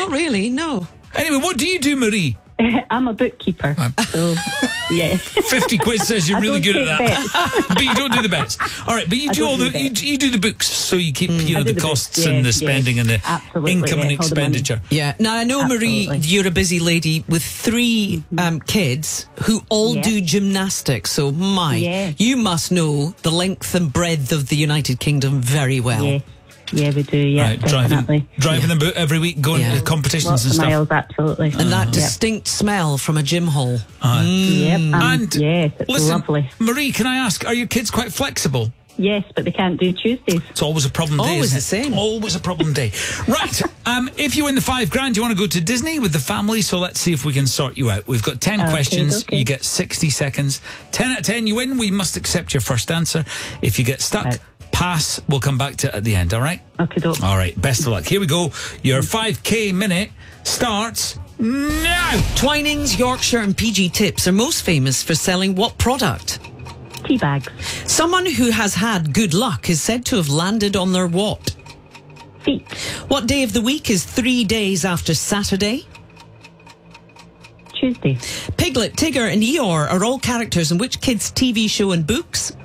Not really, no. Anyway, what do you do, Marie? I'm a bookkeeper. So, yes. 50 quid says you're I really don't good at take that. But you don't do the bets. All right, but you do all the you do the books, so you keep the costs and the spending and the income and expenditure. Yeah. Now I know, Marie, you're a busy lady with 3 kids who all do gymnastics. So you must know the length and breadth of the United Kingdom very well. Yeah, we do, Right, driving them out every week, going to competitions Lots and of stuff. miles, absolutely. And that distinct smell from a gym hall. Yep, yes, it's lovely. Marie, can I ask, are your kids quite flexible? Yes, but they can't do Tuesdays. It's always a problem day. Always isn't the it? same. Always a problem day. Right. If you win the $5,000, you want to go to Disney with the family. So let's see if we can sort you out. We've got 10 questions. Okay. You get 60 seconds. 10 out of 10, you win. We must accept your first answer. If you get stuck, pass. We'll come back to it at the end. All right. Okay, doke. All right. Best of luck. Here we go. Your 5K minute starts now. Twinings, Yorkshire and PG Tips are most famous for selling what product? Tea bags. Someone who has had good luck is said to have landed on their what? Feet. What day of the week is 3 days after Saturday? Tuesday. Piglet, Tigger and Eeyore are all characters in which kids' TV show and books?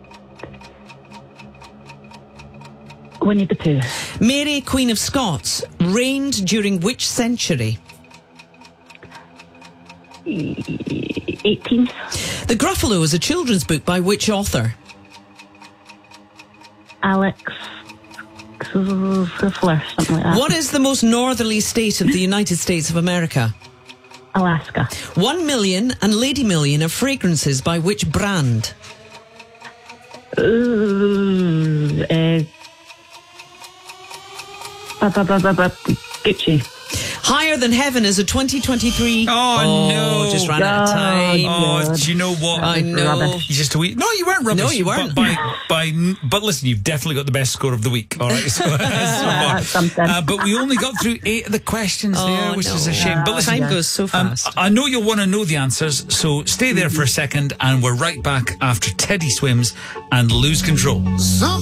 Winnie the Pooh. Mary, Queen of Scots, reigned during which century? 18th. The Gruffalo is a children's book by which author? Alex Stifler, something like that. What is the most northerly state of the United States of America? Alaska. 1 Million and Lady Million are fragrances by which brand? Gucci. Higher Than Heaven is a 2023... Oh, no. Just ran out of time. Oh, do you know what? I know. Just a week. No, you weren't rubbish. No, you weren't. But listen, you've definitely got the best score of the week. All right. So something. but we only got through 8 of the questions there, which is a shame. But listen, time goes so fast. I know you'll want to know the answers, so stay there for a second, and we're right back after Teddy Swims and Lose Control.